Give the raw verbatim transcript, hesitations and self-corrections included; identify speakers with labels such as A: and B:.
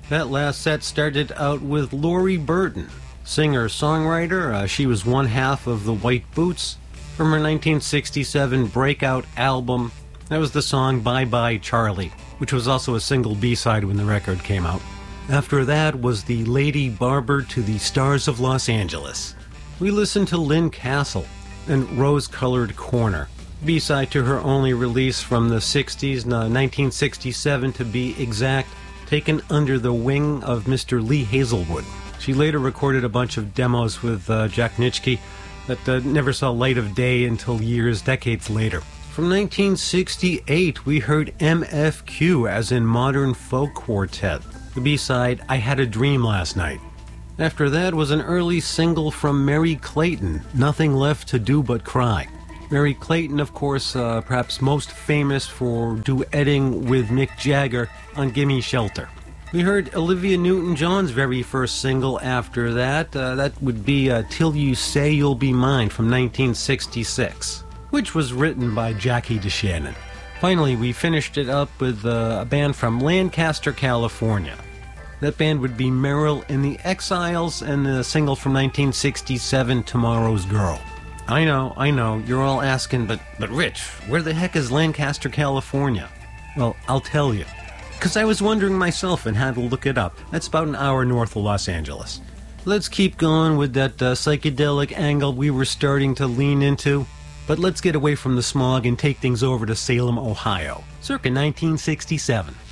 A: That last set started out with Laurie Burton, singer-songwriter. Uh, she was one half of the White Boots from her nineteen sixty-seven breakout album. That was the song Bye Bye Charlie, which was also a single B-side when the record came out. After that was the Lady Barber to the Stars of Los Angeles. We listened to Lynn Castle and Rose-Colored Corner, B-side to her only release from the sixties, nineteen sixty-seven to be exact, taken under the wing of Mister Lee Hazelwood. She later recorded a bunch of demos with uh, Jack Nitschke that uh, never saw light of day until years, decades later. From nineteen sixty-eight, we heard M F Q, as in Modern Folk Quartet. The B-side, I Had a Dream Last Night. After that was an early single from Mary Clayton, Nothing Left to Do But Cry. Mary Clayton, of course, uh, perhaps most famous for duetting with Mick Jagger on Gimme Shelter. We heard Olivia Newton-John's very first single after that. Uh, that would be uh, Till You Say You'll Be Mine from nineteen sixty-six, which was written by Jackie DeShannon. Finally, we finished it up with uh, a band from Lancaster, California. That band would be Merrill and the Exiles, and the single from nineteen sixty-seven, Tomorrow's Girl. I know, I know, you're all asking, but, but Rich, where the heck is Lancaster, California? Well, I'll tell you. Because I was wondering myself and had to look it up. That's about an hour north of Los Angeles. Let's keep going with that uh, psychedelic angle we were starting to lean into. But let's get away from the smog and take things over to Salem, Ohio, circa nineteen sixty-seven.